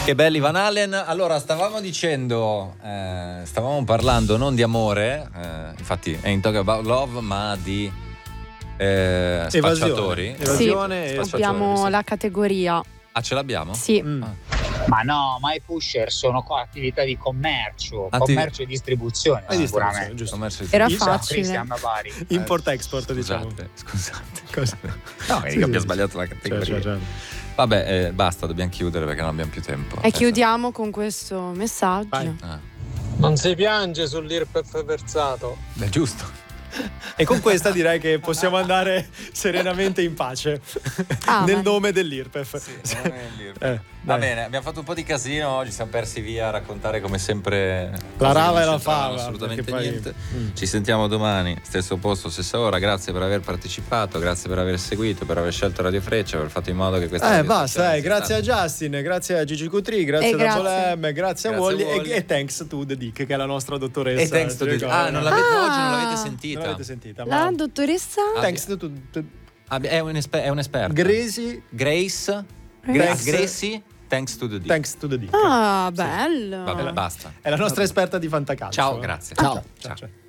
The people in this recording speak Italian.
Che belli Van Halen. Allora, stavamo parlando non di amore, infatti è in Talk About Love, ma di spacciatori. Evasione e abbiamo sì. la categoria. Ah, ce l'abbiamo? Sì. Ma no, ma i pusher sono attività di commercio e distribuzione, sicuramente. Giusto. Era Io sono facile. Cristian Bari. Import-export, diciamo. Scusate. Cosa? No, che abbia sbagliato la categoria. Certo. Vabbè, basta, dobbiamo chiudere perché non abbiamo più tempo. E chiudiamo con questo messaggio. Vai. Non si piange sull'IRPEF versato. È giusto. E con questa direi che possiamo andare serenamente in pace nel nome dell'IRPEF. Va bene, abbiamo fatto un po' di casino oggi, siamo persi via a raccontare come sempre la rava e la fava, fava, assolutamente poi... niente. Ci sentiamo domani, stesso posto, stessa ora. Grazie per aver partecipato, grazie per aver seguito, per aver scelto Radio Freccia, per aver fatto in modo che questa basta, grazie a Justin, grazie a Gigi Cutri, grazie a Polem, grazie a Wally e thanks to the Dick, che è la nostra dottoressa. E thanks to the... oggi non l'avete sentita. Non l'avete sentita, la dottoressa thanks to è un'esperta. Gracie. Thanks to the Dick. Thanks to the Dick. Ah, bello. Vabbè, basta. È la nostra esperta di fantacalcio. Ciao, grazie. Ciao.